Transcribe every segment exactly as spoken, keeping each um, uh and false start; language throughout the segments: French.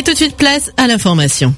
Et tout de suite, place à l'information.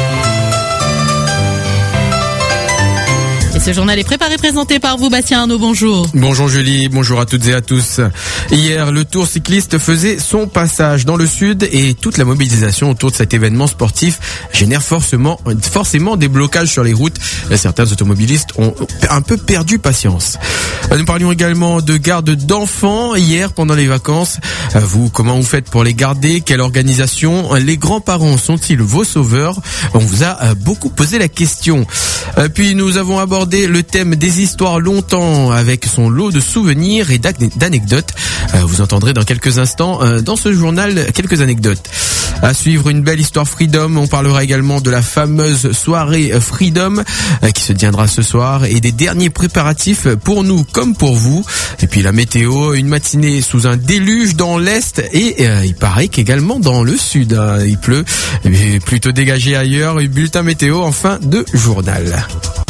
Et ce journal est préparé, présenté par vous, Bastien Arnaud. Bonjour. Bonjour Julie, bonjour à toutes et à tous. Hier, le Tour cycliste faisait son passage dans le sud et toute la mobilisation autour de cet événement sportif génère forcément, forcément des blocages sur les routes. Certains automobilistes ont un peu perdu patience. Nous parlions également de garde d'enfants hier pendant les vacances. Vous, comment vous faites pour les garder? Quelle organisation? Les grands-parents sont-ils vos sauveurs? On vous a beaucoup posé la question. Puis nous avons abordé le thème des histoires longtemps avec son lot de souvenirs et d'anecdotes. Vous entendrez dans quelques instants dans ce journal quelques anecdotes. À suivre, une belle histoire Freedom. On parlera également de la fameuse soirée Freedom qui se tiendra ce soir et des derniers préparatifs pour nous comme pour vous. Et puis la météo, une matinée sous un déluge dans l'est et euh, il paraît qu'également dans le sud hein, il pleut. Et plutôt dégagé ailleurs. Et bulletin météo en fin de journal.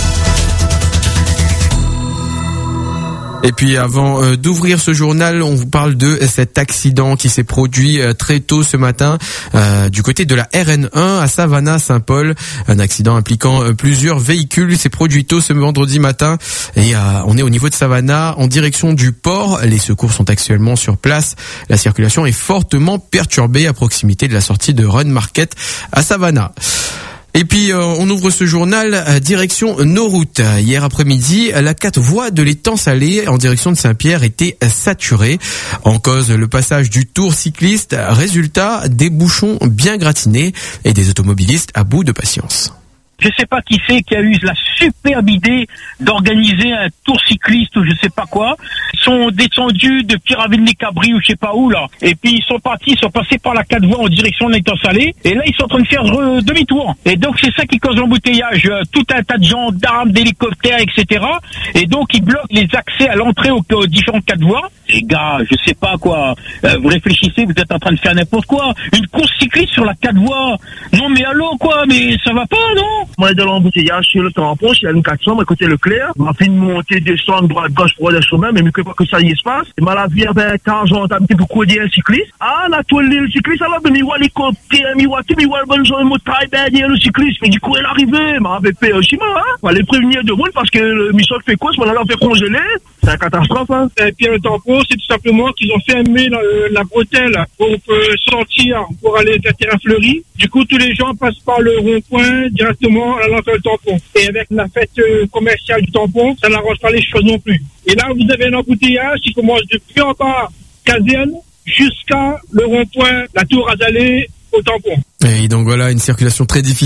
Et puis avant euh, d'ouvrir ce journal, on vous parle de cet accident qui s'est produit euh, très tôt ce matin euh, du côté de la R N un à Savannah-Saint-Paul. Un accident impliquant euh, plusieurs véhicules s'est produit tôt ce vendredi matin et euh, on est au niveau de Savannah en direction du port. Les secours sont actuellement sur place. La circulation est fortement perturbée à proximité de la sortie de Run Market à Savannah. Et puis, euh, on ouvre ce journal euh, direction nos routes. Hier après-midi, la quatre voies de l'étang Salé en direction de Saint-Pierre était saturée. En cause, le passage du Tour cycliste. Résultat, des bouchons bien gratinés et des automobilistes à bout de patience. Je sais pas qui c'est qui a eu la superbe idée d'organiser un tour cycliste ou je sais pas quoi. Ils sont descendus de Pyraville-les-Cabris ou je sais pas où là. Et puis ils sont partis, ils sont passés par la quatre voies en direction de l'étang Salé. Et là ils sont en train de faire euh, demi-tour. Et donc c'est ça qui cause l'embouteillage. Euh, tout un tas de gendarmes, d'hélicoptères, et cetera. Et donc ils bloquent les accès à l'entrée aux, aux différentes quatre voies. Les gars, je sais pas quoi. Euh, vous réfléchissez, vous êtes en train de faire n'importe quoi. Une course cycliste sur la quatre voies. Non mais allô quoi, mais ça va pas non? Moi, dans l'embouteillage, sur le tampon, chez la ligne quatre cents, à côté Leclerc, m'a fait une montée, descendre, droite, gauche, pour le chemin, mais mieux que pas que ça y se passe. Et m'a la vie avec argent, t'as un petit peu courir un cycliste. Ah, la toile, le cycliste, alors, mais mi wa l'hélicoptère, mi wa tout, mi wa le bon genre, moteur, ben, le cycliste. Mais du coup, elle est arrivée, m'a fait payer au chima, hein. On va les prévenir de roule parce que le Michel fait quoi, on l'a fait congeler. C'est une catastrophe, hein. Et puis, le tampon, c'est tout simplement qu'ils ont fermé la, la bretelle pour euh, sortir, pour aller vers terrain fleuri. Du coup, tous les gens passent par le rond-point directement à l'entrée du tampon. Et avec la fête euh, commerciale du tampon, ça n'arrange pas les choses non plus. Et là, vous avez un embouteillage qui commence depuis en bas, caserne, jusqu'à le rond-point, la tour Azalée, au tampon. Et donc voilà, une circulation très difficile.